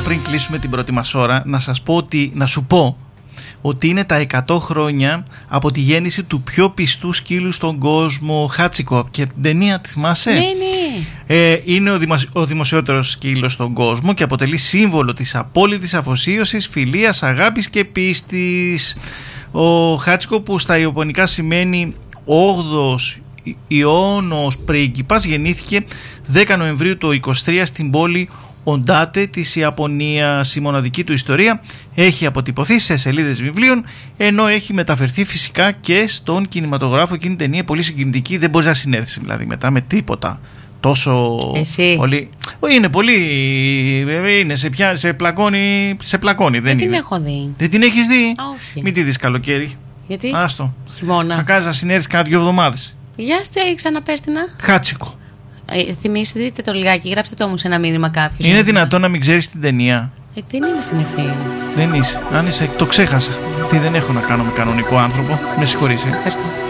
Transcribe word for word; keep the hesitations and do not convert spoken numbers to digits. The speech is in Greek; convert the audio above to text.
πριν κλείσουμε την πρώτη μας ώρα, να σας πω ότι, να σου πω ότι είναι τα εκατό χρόνια από τη γέννηση του πιο πιστού σκύλου στον κόσμο, Χάτσικο. Και την ταινία τη θυμάσαι? Ναι, ναι. Ε, είναι ο, δημοσι... ο δημοσιότερος σκύλος στον κόσμο και αποτελεί σύμβολο της απόλυτης αφοσίωσης, φιλίας, αγάπης και πίστης. Ο Χάτσικο, που στα ιαπωνικά σημαίνει όγδοος Ιόνος πρίγκιπας, γεννήθηκε δέκα Νοεμβρίου του είκοσι τρία στην πόλη Οντάτε της Ιαπωνίας. Η μοναδική του ιστορία έχει αποτυπωθεί σε σελίδες βιβλίων, ενώ έχει μεταφερθεί φυσικά και στον κινηματογράφο. Εκείνη η ταινία πολύ συγκινητική, δεν μπορείς να συνέρθεις δηλαδή μετά με τίποτα τόσο. Εσύ. Πολύ. Είναι πολύ. Είναι σε, πια, σε πλακώνει. Σε πλακώνει, δεν, δεν είναι. την έχω δει. Δεν την έχεις δει? Όχι. Μην τη δεις καλοκαίρι. Γιατί? Άστο. Χειμώνα. Θα κάνεις να συνέρθεις κάνα δύο εβδομάδες. Για στε, ξαναπες την. Χάτσικο. Ε, θυμίστε, δείτε το λιγάκι, γράψτε το όμως ένα μήνυμα κάποιος. Είναι δυνατόν να μην ξέρεις την ταινία? Ε, δεν είμαι συνεφή. Δεν είσαι. Αν είσαι, το ξέχασα. Τι δεν έχω να κάνω με κανονικό άνθρωπο. Με συγχωρείς. Ευχαριστώ.